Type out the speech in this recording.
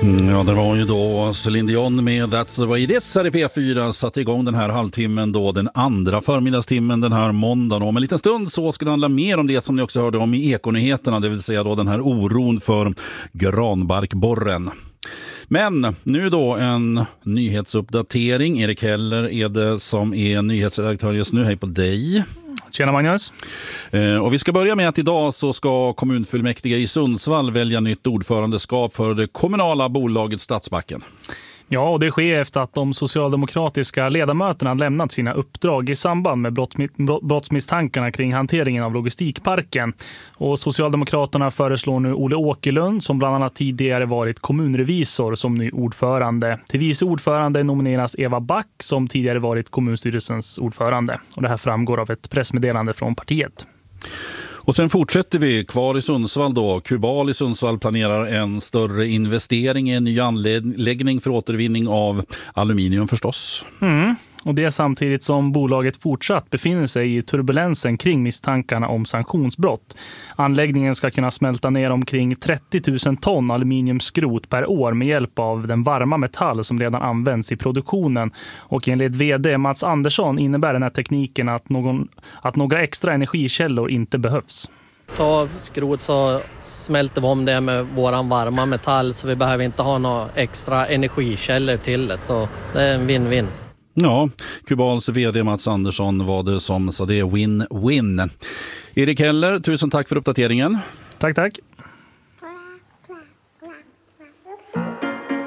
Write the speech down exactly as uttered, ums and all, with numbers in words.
Ja, det var ju då Céline Dion med That's the way it is här i P fyra. Satte igång den här halvtimmen då, den andra förmiddagstimmen den här måndagen. Om en liten stund så ska det handla mer om det som ni också hörde om i Ekonyheterna, det vill säga då den här oron för granbarkborren. Men nu då en nyhetsuppdatering. Erik Heller är det som är nyhetsredaktör just nu. Hej på dig. Tjena Magnus. Eh, och vi ska börja med att idag så ska kommunfullmäktige i Sundsvall välja nytt ordförandeskap för det kommunala bolaget Stadsbacken. Ja, och det sker efter att de socialdemokratiska ledamöterna lämnat sina uppdrag i samband med brottsmisstankarna kring hanteringen av logistikparken. Och Socialdemokraterna föreslår nu Olle Åkerlund, som bland annat tidigare varit kommunrevisor, som ny ordförande. Till vice ordförande nomineras Eva Back, som tidigare varit kommunstyrelsens ordförande. Och det här framgår av ett pressmeddelande från partiet. Och sen fortsätter vi kvar i Sundsvall då. Kubal i Sundsvall planerar en större investering i en ny anläggning för återvinning av aluminium förstås. Mm. Och det är samtidigt som bolaget fortsatt befinner sig i turbulensen kring misstankarna om sanktionsbrott. Anläggningen ska kunna smälta ner omkring trettio tusen ton aluminiumskrot per år med hjälp av den varma metall som redan används i produktionen. Och enligt vd Mats Andersson innebär den här tekniken att, någon, att några extra energikällor inte behövs. Ta skrot så smälter vi om det med våran varma metall, så vi behöver inte ha några extra energikällor till det. Så det är en win-win. Ja, Kubals vd Mats Andersson var det som sa det, win-win. Erik Heller, tusen tack för uppdateringen. Tack, tack.